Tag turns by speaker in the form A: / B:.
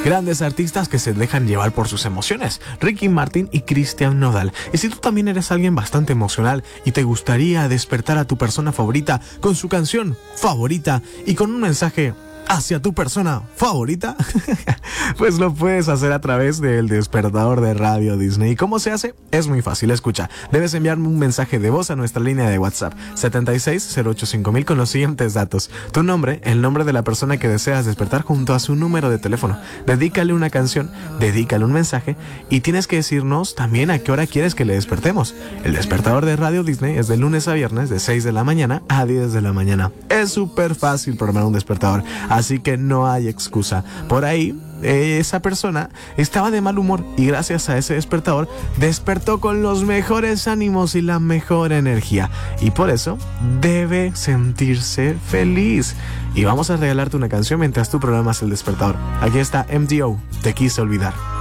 A: Grandes artistas que se dejan llevar por sus emociones, Ricky Martin y Christian Nodal. Y si tú también eres alguien bastante emocional y te gustaría despertar a tu persona favorita con su canción favorita y con un mensaje hacia tu persona favorita, pues lo puedes hacer a través del despertador de Radio Disney. ¿Y cómo se hace? Es muy fácil, escucha. Debes enviarme un mensaje de voz a nuestra línea de WhatsApp 76085000 con los siguientes datos: tu nombre, el nombre de la persona que deseas despertar junto a su número de teléfono. Dedícale una canción, dedícale un mensaje y tienes que decirnos también a qué hora quieres que le despertemos. El despertador de Radio Disney es de lunes a viernes de 6 de la mañana a 10 de la mañana. Es súper fácil programar un despertador, así que no hay excusa. Por ahí, esa persona estaba de mal humor y gracias a ese despertador despertó con los mejores ánimos y la mejor energía. Y por eso debe sentirse feliz. Y vamos a regalarte una canción mientras tú programas el despertador. Aquí está MDO, Te Quise Olvidar.